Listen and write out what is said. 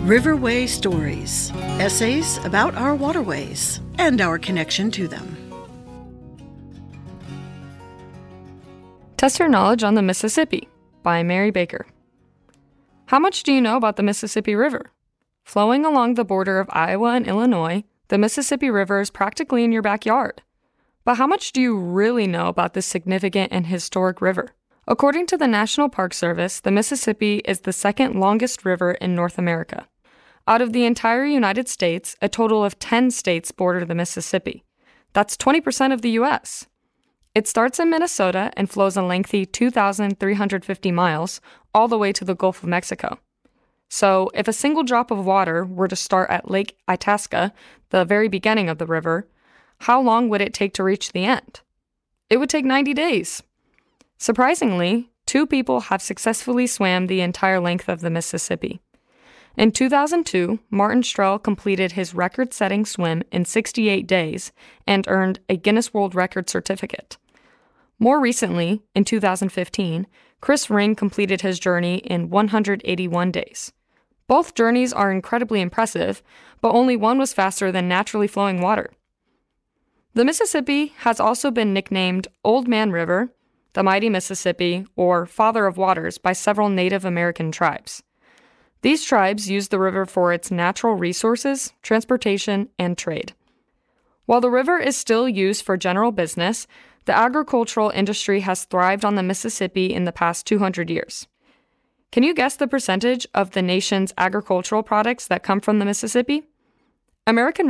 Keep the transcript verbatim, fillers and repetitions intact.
Riverway Stories, essays about our waterways and our connection to them. Test Your Knowledge on the Mississippi by Mary Baker. How much do you know about the Mississippi River? Flowing along the border of Iowa and Illinois, the Mississippi River is practically in your backyard. But how much do you really know about this significant and historic river? According to the National Park Service, the Mississippi is the second longest river in North America. Out of the entire United States, a total of ten states border the Mississippi. That's twenty percent of the U S. It starts in Minnesota and flows a lengthy two thousand three hundred fifty miles all the way to the Gulf of Mexico. So, if a single drop of water were to start at Lake Itasca, the very beginning of the river, how long would it take to reach the end? It would take ninety days. Surprisingly, two people have successfully swam the entire length of the Mississippi. In two thousand two, Martin Strel completed his record-setting swim in sixty-eight days and earned a Guinness World Record certificate. More recently, in two thousand fifteen, Chris Ring completed his journey in one hundred eighty-one days. Both journeys are incredibly impressive, but only one was faster than naturally flowing water. The Mississippi has also been nicknamed Old Man River, the Mighty Mississippi, or Father of Waters by several Native American tribes. These tribes use the river for its natural resources, transportation, and trade. While the river is still used for general business, the agricultural industry has thrived on the Mississippi in the past two hundred years. Can you guess the percentage of the nation's agricultural products that come from the Mississippi? American